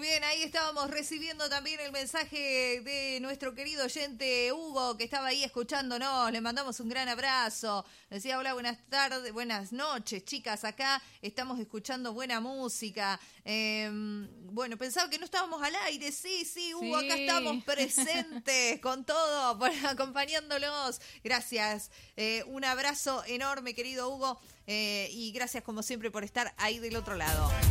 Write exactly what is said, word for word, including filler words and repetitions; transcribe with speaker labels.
Speaker 1: Muy bien, ahí estábamos recibiendo también el mensaje de nuestro querido oyente Hugo, que estaba ahí escuchándonos. Le mandamos un gran abrazo. Decía, hola, buenas tardes, buenas noches, chicas. Acá estamos escuchando buena música. Eh, bueno, pensaba que no estábamos al aire. Sí, sí, Hugo,
Speaker 2: Sí.
Speaker 1: acá estamos presentes con todo, por, acompañándolos. Gracias. Eh, un abrazo enorme, querido Hugo. Eh, y gracias, como siempre, por estar ahí del otro lado.